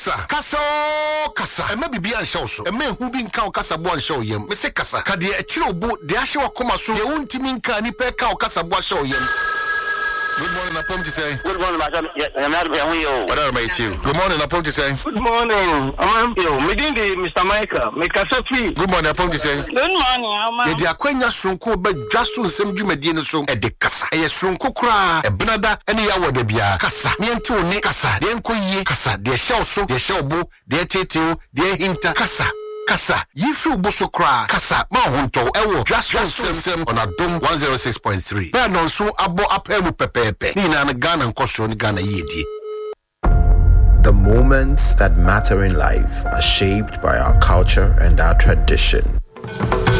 Kasa kasa ema bibia anshaw so ema hu bi nka o kasa bo anshaw yem me se kasa ka de akire obo de ahye wakoma so de wontimi nka ni pe ka o kasa bo anshaw yem. Good morning, Napom to say. Good morning, Madam. I'm not going to What are you? Good morning, Napom to say. Good morning. I'm meeting Mr. Michael. Make us a free. Good morning, Napom to say. Good morning, the akwenya sonko be dwaso nsem dwumadie no so e de kasa. E sonko kura e benada ene ya wode bia kasa. Ne enti one kasa. De enkoyie kasa. De hyew so, de hyew bo, de tetew, de hinta kasa. Kasa, yifu boso kra kasa ma honto ewo dwaso on Adom 106.3. Ba no so abo apemu pepepe. Ni na Ghana nkoso ni Ghana yedi. The moments that matter in life are shaped by our culture and our tradition.